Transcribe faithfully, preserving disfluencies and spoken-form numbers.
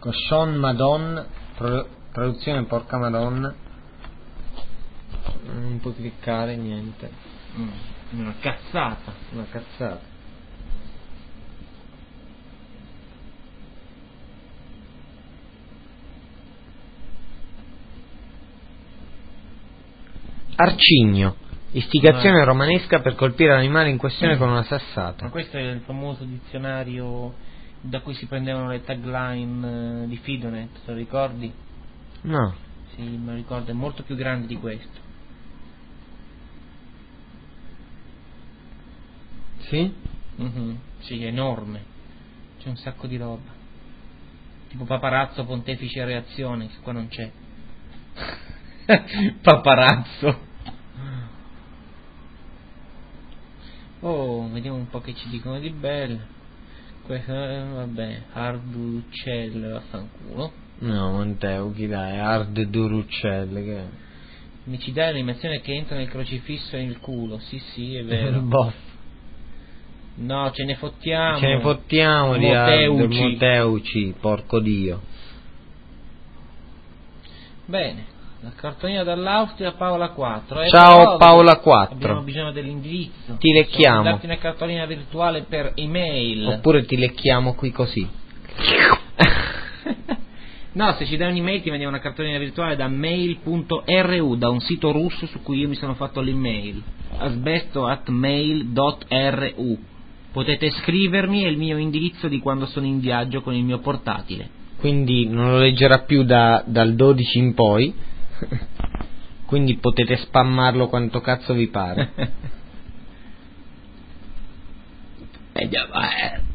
Cochon Madonna, pro, traduzione porca madonna. Non puoi cliccare niente. Mm, una cazzata. Una cazzata. Arcigno, istigazione ah. romanesca per colpire l'animale in questione mm. con una sassata. Ma questo è il famoso dizionario da cui si prendevano le tagline di Fidonet, te lo ricordi? No. Sì, me lo ricordo, è molto più grande di questo. Sì? Mm-hmm. Sì, è enorme, c'è un sacco di roba, tipo paparazzo, pontefice e reazione, che qua non c'è. Paparazzo. Oh, vediamo un po' che ci dicono di bello. Questo, eh, vabbè, hard uccello, vaffanculo. No, Monteo, chi dai? Hard Duruccelle, che è? Mi ci dai l'animazione che entra nel crocifisso e nel culo? Sì, sì, è vero. Boff. No, ce ne fottiamo. Ce ne fottiamo di Hard Moteuci, porco dio. Bene. La cartolina dall'Austria, Paola quattro. Eh, Ciao però, Paola quattro. Abbiamo bisogno dell'indirizzo. Ti lecchiamo. Darti una cartolina virtuale per email. Oppure ti lecchiamo qui così. No, se ci dai un'email ti mandiamo una cartolina virtuale da mail punto r u, da un sito russo su cui io mi sono fatto l'email. asbesto at mail punto r u. Potete scrivermi, è il mio indirizzo di quando sono in viaggio con il mio portatile. Quindi non lo leggerà più da, dal dodici in poi. Quindi potete spammarlo quanto cazzo vi pare. E già va, eh.